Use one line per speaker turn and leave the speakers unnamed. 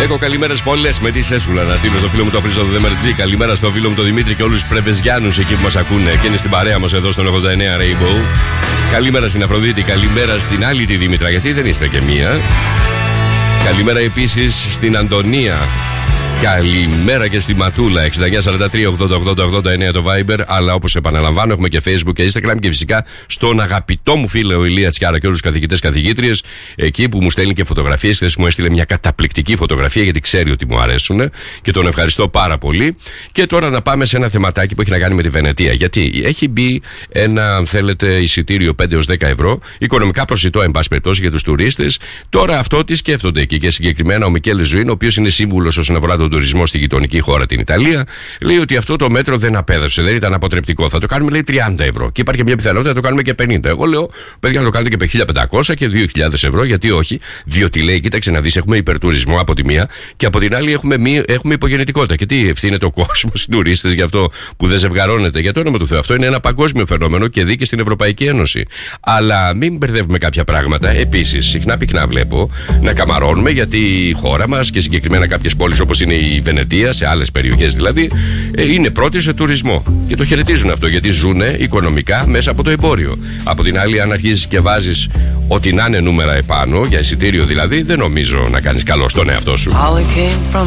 Έχω καλημέρες πολλές με τη Σέσουλα να στείλω στο φίλο μου το Χρήστο Δεμερτζή. Καλημέρα στο φίλο μου τον Δημήτρη και όλους τους Πρεβεζιάνους εκεί που μας ακούνε και είναι στην παρέα μας εδώ στον 89 Rainbow. Καλημέρα στην Αφροδίτη, καλημέρα στην άλλη τη Δήμητρα, γιατί δεν είστε και μία. Καλημέρα επίσης στην Αντωνία. Καλημέρα και στη Ματούλα. 6943-88-89 το Viber. Αλλά όπως επαναλαμβάνω, έχουμε και Facebook και Instagram και φυσικά στον αγαπητό μου φίλο ο Ηλία Τσιάρα και όλους τους καθηγητές καθηγήτριες. Εκεί που μου στέλνει και φωτογραφίες. Χθες μου έστειλε μια καταπληκτική φωτογραφία γιατί ξέρει ότι μου αρέσουν και τον ευχαριστώ πάρα πολύ. Και τώρα να πάμε σε ένα θεματάκι που έχει να κάνει με τη Βενετία. Γιατί έχει μπει ένα, αν θέλετε, εισιτήριο 5 έως 10 ευρώ, οικονομικά προσιτό, εν πάση περιπτώσει, για τους τουρίστες. Τώρα αυτό τι σκέφτονται εκεί και συγκεκριμένα ο Μικέλε Ζουίν, ο οποίος είναι σύμβουλος όσον αφορά τον τουρισμό στη γειτονική χώρα, την Ιταλία, λέει ότι αυτό το μέτρο δεν απέδωσε, δεν ήταν αποτρεπτικό. Θα το κάνουμε, λέει, 30 ευρώ. Και υπάρχει μια πιθανότητα να το κάνουμε και 50. Εγώ λέω, παιδιά, να το κάνετε και 1.500 και 2.000 ευρώ, γιατί όχι. Διότι λέει, κοίταξε να δεις, έχουμε υπερτουρισμό από τη μία και από την άλλη έχουμε υπογεννητικότητα. Και τι ευθύνεται ο κόσμος, οι τουρίστες, για αυτό που δεν ζευγαρώνεται. Για το όνομα του Θεού, αυτό είναι ένα παγκόσμιο φαινόμενο και δει και στην Ευρωπαϊκή Ένωση. Αλλά μην μπερδεύουμε κάποια πράγματα. Επίσης, συχνά πυκνά βλέπω να καμαρώνουμε γιατί η χώρα μας και συγκεκριμένα κάποιες πόλεις όπως είναι η Βενετία, σε άλλες περιοχές δηλαδή, είναι πρώτη σε τουρισμό. Και το χαιρετίζουν αυτό γιατί ζουν οικονομικά μέσα από το εμπόριο. Από την άλλη, αν αρχίζεις και βάζεις ό,τι να είναι νούμερα επάνω, για εισιτήριο δηλαδή, δεν νομίζω να κάνεις καλό στον εαυτό σου.